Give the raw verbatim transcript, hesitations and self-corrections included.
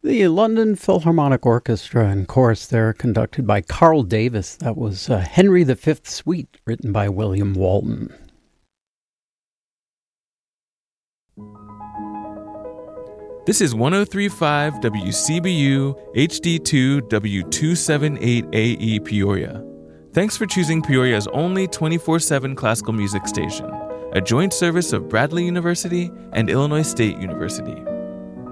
The London Philharmonic Orchestra and Chorus there, conducted by Carl Davis. That was uh, Henry the Fifth Suite, written by William Walton. This is one oh three point five W C B U H D two W two seventy-eight A E Peoria. Thanks for choosing Peoria's only twenty-four seven classical music station, a joint service of Bradley University and Illinois State University.